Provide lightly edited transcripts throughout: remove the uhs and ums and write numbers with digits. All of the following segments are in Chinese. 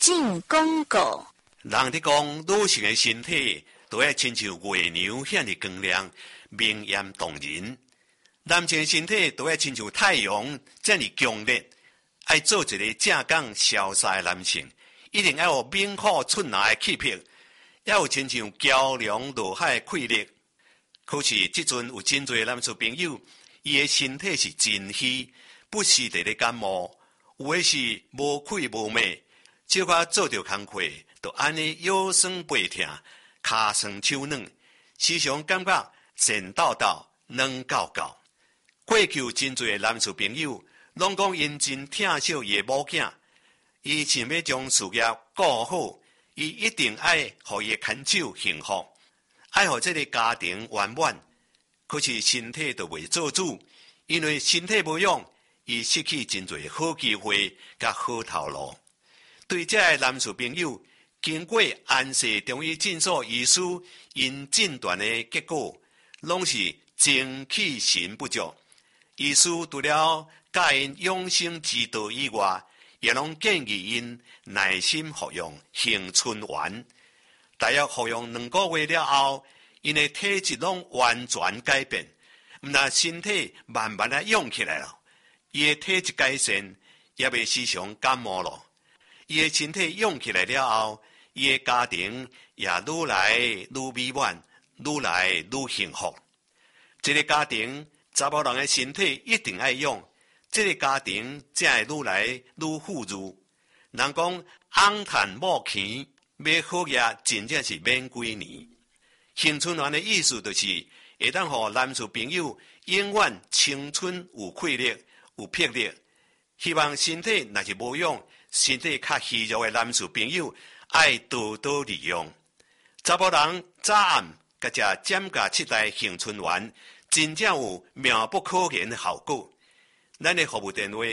进广告。 人伫讲女性的身体都要亲像月娘遐尼光亮、明艳动人；男性的身体都要亲像太阳这样强烈。要做一个正港潇洒的男性，一定要有猛虎出拿的气魄，要有亲像桥梁落海的气力。可是即阵有真侪男士朋友，伊的身体是真虚，不时地咧感冒，有的是无气无脉，少寡做着工课，就安尼腰酸背痛、骹酸手软，时常感觉神抖抖、软厚厚。过去有真侪男士朋友，拢讲因真疼惜伊的某囝，伊想要将事业顾好，伊一定爱互伊的牵手幸福。爱互这个家庭圆满，可是身体就未做主，因为身体无用，伊失去真侪好机会甲好头路。对这个男士朋友，经过安氏中医诊所医师因诊断的结果，拢是精气神不足。医师除了教因养生之道以外，也拢建议因耐心服用杏春丸。大约服用2个月了后，因的体质拢完全改变，毋但身体慢慢啊勇起来了，伊的体质改善，也未时常感冒了。伊的身体勇起来了后，伊的家庭也愈来愈美满，愈来愈幸福。这个家庭查某人的身体一定爱用，这个家庭才会愈来愈富裕。人讲翁赚某钱。买好嘢真正是免几年。杏春丸的意思就是会当互男士朋友永远青春有气力、有魄力。希望身体若是无用、身体较虚弱的男士朋友，爱多多利用。查某人早暗甲食减价7袋杏春丸，真正有妙不可言的效果。咱的服务电话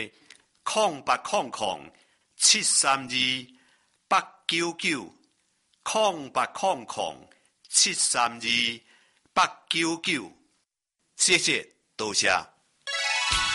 ：0800-732-899，0800-732-899。谢谢，多谢。